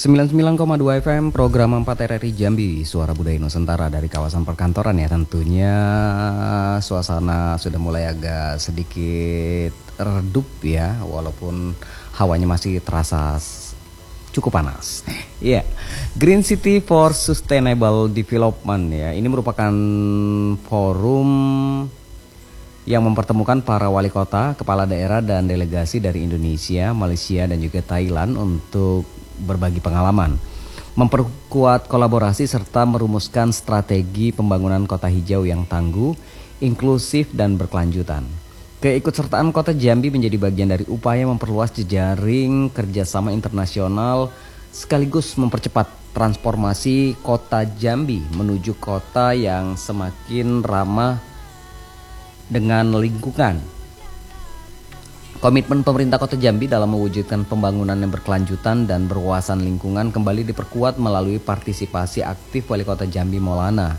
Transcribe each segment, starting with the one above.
99,2 FM program 4 RRI Jambi, Suara Budaya Nusantara dari kawasan perkantoran ya. Tentunya suasana sudah mulai agak sedikit redup ya, walaupun hawanya masih terasa cukup panas. Iya, Green City for Sustainable Development ya. Ini merupakan forum yang mempertemukan para wali kota, kepala daerah dan delegasi dari Indonesia, Malaysia dan juga Thailand untuk berbagi pengalaman, memperkuat kolaborasi serta merumuskan strategi pembangunan kota hijau yang tangguh, inklusif dan berkelanjutan. Keikutsertaan Kota Jambi menjadi bagian dari upaya memperluas jejaring kerjasama internasional sekaligus mempercepat transformasi Kota Jambi menuju kota yang semakin ramah dengan lingkungan. Komitmen pemerintah Kota Jambi dalam mewujudkan pembangunan yang berkelanjutan dan berwawasan lingkungan kembali diperkuat melalui partisipasi aktif Wali Kota Jambi Maulana.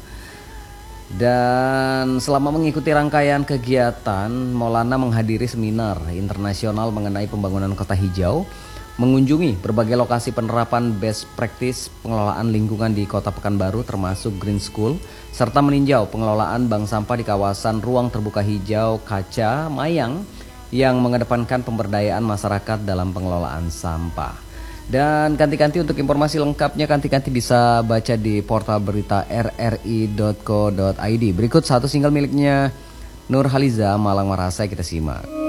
Dan selama mengikuti rangkaian kegiatan, Maulana menghadiri seminar internasional mengenai pembangunan kota hijau, mengunjungi berbagai lokasi penerapan best practice pengelolaan lingkungan di Kota Pekanbaru termasuk Green School, serta meninjau pengelolaan bank sampah di kawasan ruang terbuka hijau Kaca Mayang yang mengedepankan pemberdayaan masyarakat dalam pengelolaan sampah. Dan kanti-kanti untuk informasi lengkapnya kanti-kanti bisa baca di portal berita rri.co.id. Berikut satu single miliknya Nur Haliza Malang Marasa, kita simak.